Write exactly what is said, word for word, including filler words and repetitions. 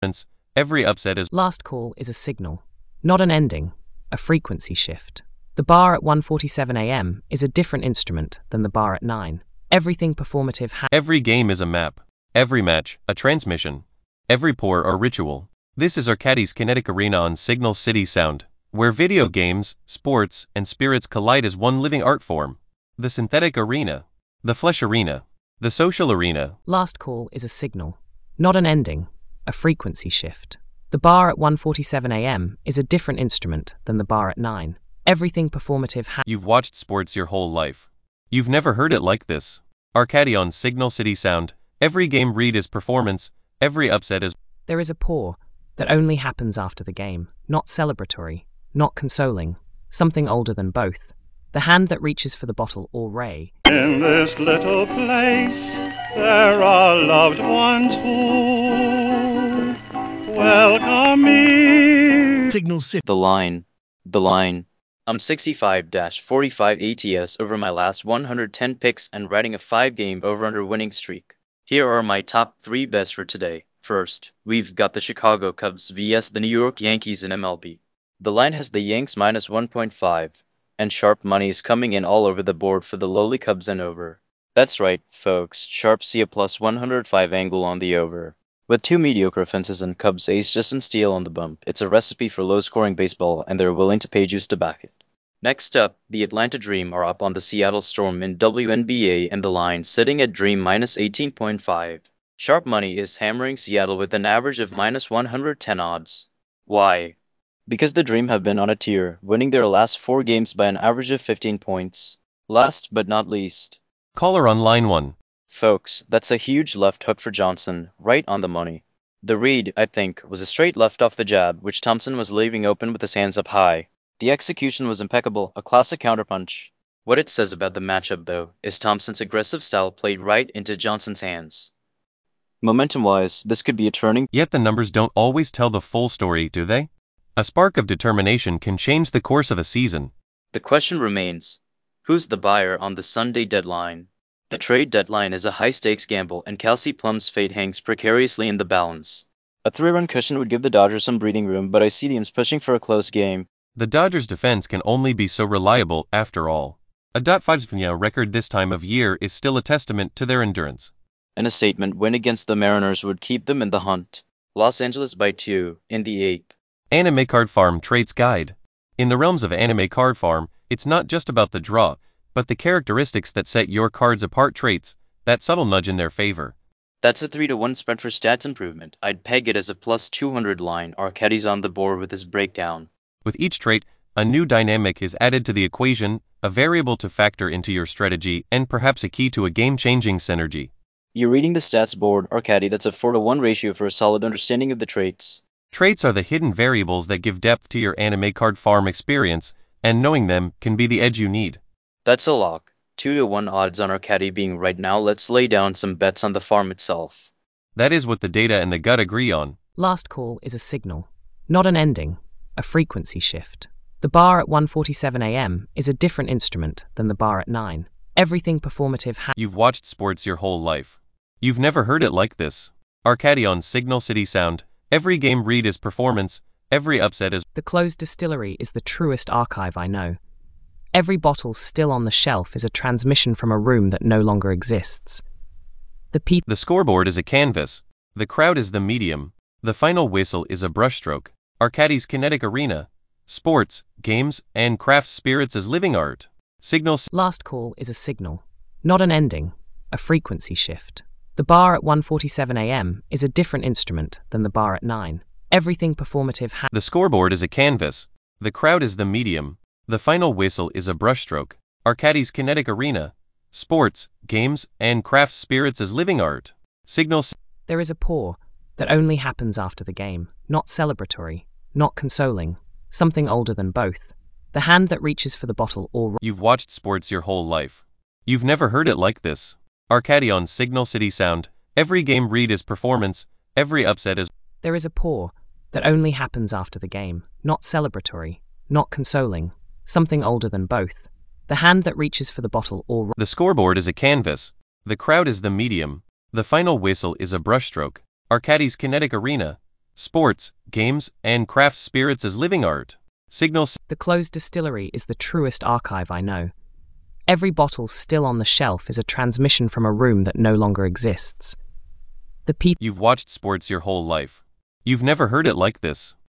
Every upset is Last call is a signal, not an ending, a frequency shift. The bar at one forty-seven a m is a different instrument than the bar at nine. Everything performative ha- Every game is a map. Every match, a transmission. Every pour a ritual. This is Arcadis Kinetic Arena on Signal City Sound, where video games, sports, and spirits collide as one living art form. The synthetic arena. The flesh arena. The social arena. Last call is a signal, not an ending, a frequency shift. The bar at one forty-seven a m is a different instrument than the bar at nine. Everything performative ha- You've watched sports your whole life. You've never heard it like this. Arcadi on Signal City Sound. Every game read is performance. Every upset is... There is a pour that only happens after the game, not celebratory, not consoling, something older than both. The hand that reaches for the bottle or ray. In this little place, there are loved ones who welcome me. Signal City. The line. The line. I'm sixty-five forty-five A T S over my last one hundred ten picks and riding a five game over-under winning streak. Here are my top three bets for today. First, we've got the Chicago Cubs versus the New York Yankees in M L B. The line has the Yanks minus one point five, and sharp money is coming in all over the board for the lowly Cubs and over. That's right, folks, sharp see a plus one hundred five angle on the over. With two mediocre offenses and Cubs ace Justin Steele on the bump, it's a recipe for low-scoring baseball, and they're willing to pay juice to back it. Next up, the Atlanta Dream are up on the Seattle Storm in W N B A, and the line sitting at Dream minus eighteen point five. Sharp money is hammering Seattle with an average of minus one hundred ten odds. Why? Because the Dream have been on a tear, winning their last four games by an average of fifteen points. Last but not least, Caller on line one. folks, that's a huge left hook for Johnson, right on the money. The read, I think, was a straight left off the jab, which Thompson was leaving open with his hands up high. The execution was impeccable, a classic counterpunch. What it says about the matchup, though, is Thompson's aggressive style played right into Johnson's hands. Momentum-wise, this could be a turning. Yet the numbers don't always tell the full story, do they? A spark of determination can change the course of a season. The question remains, who's the buyer on the Sunday deadline? The trade deadline is a high-stakes gamble, and Kelsey Plum's fate hangs precariously in the balance. A three-run cushion would give the Dodgers some breathing room, but I see teams pushing for a close game. The Dodgers' defense can only be so reliable, after all. A point five record this time of year is still a testament to their endurance. And a statement win against the Mariners would keep them in the hunt. Los Angeles by two, in the eighth. Anime Card Farm Traits Guide. In the realms of Anime Card Farm, it's not just about the draw, but the characteristics that set your cards apart. Traits, that subtle nudge in their favor. That's a three to one spread for stats improvement. I'd peg it as a plus two hundred line. Arcadi's on the board with his breakdown. With each trait, a new dynamic is added to the equation, a variable to factor into your strategy, and perhaps a key to a game-changing synergy. You're reading the stats board, Arcadi. That's a four to one ratio for a solid understanding of the traits. Traits are the hidden variables that give depth to your Anime Card Farm experience, and knowing them can be the edge you need. That's a lock. two to one odds on Arcadi being right now. Let's lay down some bets on the farm itself. That is what the data and the gut agree on. Last call is a signal, not an ending, a frequency shift. The bar at one forty-seven a m is a different instrument than the bar at nine. Everything performative ha- You've watched sports your whole life. You've never heard it like this. Arcadi on Signal City Sound. Every game read is performance. Every upset is... The closed distillery is the truest archive I know. Every bottle still on the shelf is a transmission from a room that no longer exists. The peop- The scoreboard is a canvas. The crowd is the medium. The final whistle is a brushstroke. Arcadi's Kinetic Arena. Sports, games, and craft spirits as living art. Signal... Last call is a signal, not an ending, a frequency shift. The bar at one forty-seven a m is a different instrument than the bar at nine. Everything performative ha- The scoreboard is a canvas. The crowd is the medium. The final whistle is a brushstroke. Arcadi's Kinetic Arena. Sports, games, and craft spirits as living art. Signal... There is a pour that only happens after the game, not celebratory, not consoling, something older than both. The hand that reaches for the bottle or... You've watched sports your whole life. You've never heard it like this. Arcadi on Signal City Sound. Every game read is performance. Every upset is... There is a pour that only happens after the game, not celebratory, not consoling, something older than both. The hand that reaches for the bottle or... The scoreboard is a canvas. The crowd is the medium. The final whistle is a brushstroke. Arcadi's Kinetic Arena. sports, games, and craft spirits as living art. Signal. The closed distillery is the truest archive I know. Every bottle still on the shelf is a transmission from a room that no longer exists. The people. You've watched sports your whole life. You've never heard it like this.